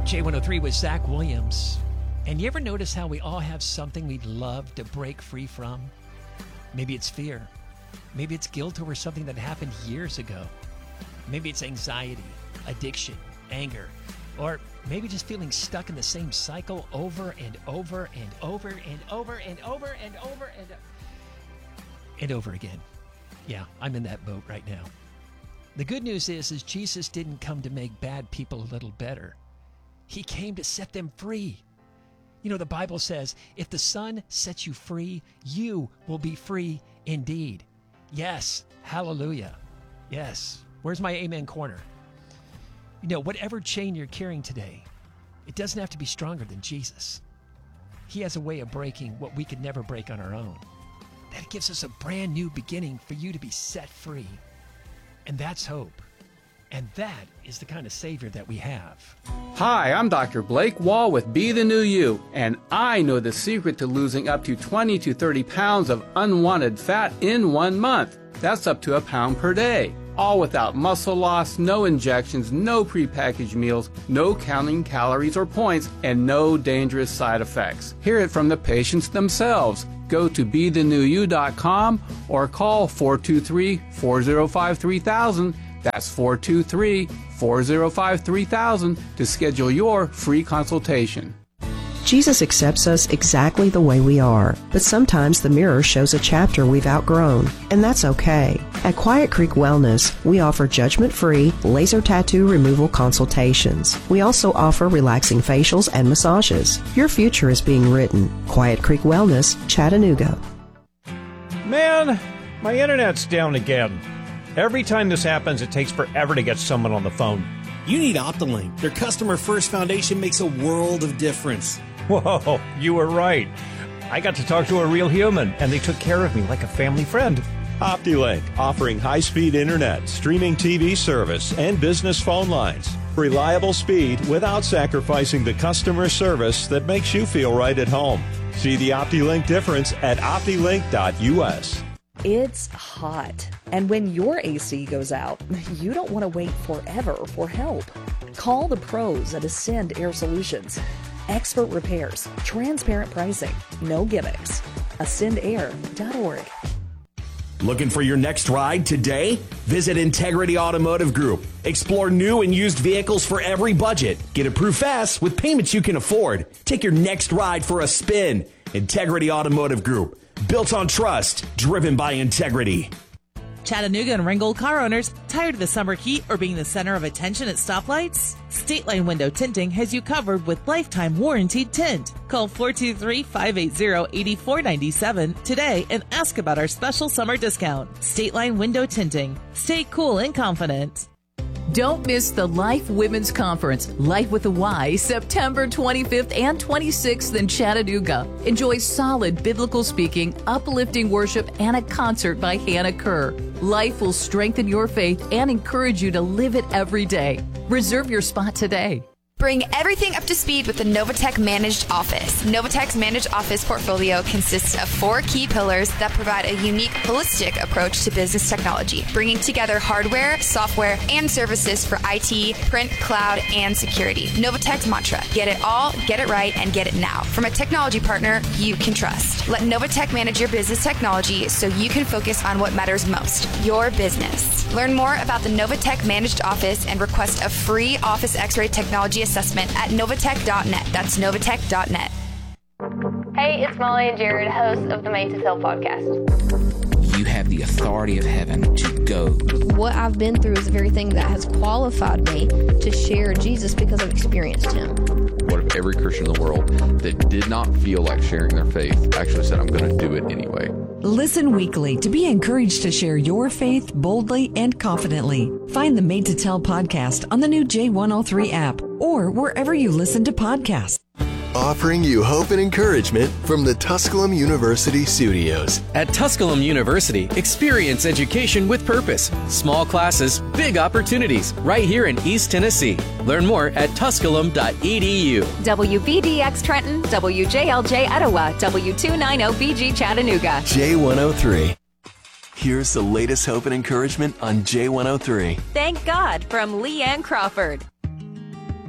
J103 with Zach Williams. And you ever notice how we all have something we'd love to break free from? Maybe it's fear. Maybe it's guilt over something that happened years ago. Maybe it's anxiety, addiction, anger, or maybe just feeling stuck in the same cycle over and over and over and over and over and over and over again. Yeah, I'm in that boat right now. The good news is Jesus didn't come to make bad people a little better. He came to set them free. You know, the Bible says, if the Son sets you free, you will be free indeed. Yes, hallelujah. Yes. Where's my amen corner? You know, whatever chain you're carrying today, it doesn't have to be stronger than Jesus. He has a way of breaking what we could never break on our own. That gives us a brand new beginning for you to be set free. And that's hope. And that is the kind of Savior that we have. Hi, I'm Dr. Blake Wall with Be the New You, and I know the secret to losing up to 20 to 30 pounds of unwanted fat in 1 month. That's up to a pound per day. All without muscle loss, no injections, no prepackaged meals, no counting calories or points, and no dangerous side effects. Hear it from the patients themselves. Go to BeTheNewYou.com or call 423-405-3000. That's 423-405-3000 to schedule your free consultation. Jesus accepts us exactly the way we are, but sometimes the mirror shows a chapter we've outgrown, and that's okay. At Quiet Creek Wellness, we offer judgment-free laser tattoo removal consultations. We also offer relaxing facials and massages. Your future is being written. Quiet Creek Wellness, Chattanooga. Man, my internet's down again. Every time this happens, it takes forever to get someone on the phone. You need OptiLink. Their customer-first foundation makes a world of difference. Whoa, you were right. I got to talk to a real human, and they took care of me like a family friend. OptiLink, offering high-speed internet, streaming TV service, and business phone lines. Reliable speed without sacrificing the customer service that makes you feel right at home. See the OptiLink difference at optilink.us. It's hot, and when your AC goes out, you don't want to wait forever for help. Call the pros at Ascend Air Solutions. Expert repairs, transparent pricing, no gimmicks. AscendAir.org. Looking for your next ride today? Visit Integrity Automotive Group. Explore new and used vehicles for every budget. Get approved fast with payments you can afford. Take your next ride for a spin. Integrity Automotive Group. Built on trust, driven by integrity. Chattanooga and Ringgold car owners, tired of the summer heat or being the center of attention at stoplights? State Line Window Tinting has you covered with lifetime warranted tint. Call 423-580-8497 today and ask about our special summer discount. State Line Window Tinting. Stay cool and confident. Don't miss the Life Women's Conference, Life with a Y, September 25th and 26th in Chattanooga. Enjoy solid biblical speaking, uplifting worship, and a concert by Hannah Kerr. Life will strengthen your faith and encourage you to live it every day. Reserve your spot today. Bring everything up to speed with the Novatech Managed Office. Novatech's Managed Office portfolio consists of 4 key pillars that provide a unique, holistic approach to business technology, bringing together hardware, software, and services for IT, print, cloud, and security. Novatech's mantra: get it all, get it right, and get it now. From a technology partner you can trust. Let Novatech manage your business technology so you can focus on what matters most, your business. Learn more about the Novatech Managed Office and request a free Office X-ray technology assessment at novatech.net. That's novatech.net. Hey, it's Molly and Jared, hosts of the Made to Sell podcast. You have the authority of heaven to go. What I've been through is the very thing that has qualified me to share Jesus because I've experienced him. What if every Christian in the world that did not feel like sharing their faith actually said, I'm going to do it anyway? Listen weekly to be encouraged to share your faith boldly and confidently. Find the Made to Tell podcast on the new J103 app or wherever you listen to podcasts. Offering you hope and encouragement from the Tusculum University studios. At Tusculum University, experience education with purpose. Small classes, big opportunities, right here in East Tennessee. Learn more at tusculum.edu. WVDX Trenton, WJLJ Etowah, W290BG Chattanooga. J103. Here's the latest hope and encouragement on J103. Thank God from Leanne Crawford.